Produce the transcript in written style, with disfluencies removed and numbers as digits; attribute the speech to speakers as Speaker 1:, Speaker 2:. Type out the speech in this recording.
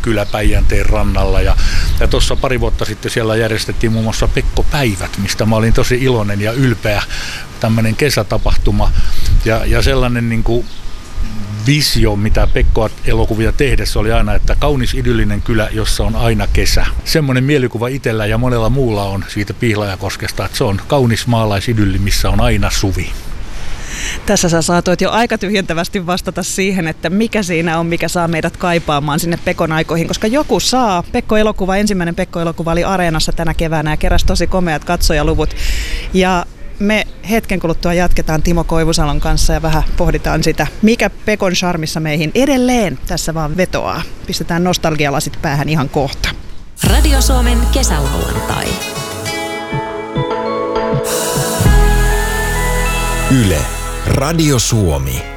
Speaker 1: kylä Päijänteen rannalla. Ja tuossa pari vuotta sitten siellä järjestettiin muun muassa Pekko-päivät, mistä mä olin tosi iloinen ja ylpeä, tämmöinen kesätapahtuma. Ja sellainen niin kuin visio, mitä Pekko-elokuvia tehdessä oli aina, että kaunis idyllinen kylä, jossa on aina kesä. Semmoinen mielikuva itsellä ja monella muulla on siitä Pihlajakoskesta, että se on kaunis maalaisidylli, missä on aina suvi.
Speaker 2: Tässä sä saatoit jo aika tyhjentävästi vastata siihen, että mikä siinä on, mikä saa meidät kaipaamaan sinne Pekon aikoihin, koska joku saa. Pekko-elokuva, ensimmäinen Pekko-elokuva oli Areenassa tänä keväänä ja keräsi tosi komeat katsojaluvut. Ja me hetken kuluttua jatketaan Timo Koivusalon kanssa ja vähän pohditaan sitä, mikä Pekon charmissa meihin edelleen tässä vaan vetoaa. Pistetään nostalgialasit päähän ihan kohta.
Speaker 3: Radio Suomen kesälauantai.
Speaker 4: Yle, Radio Suomi.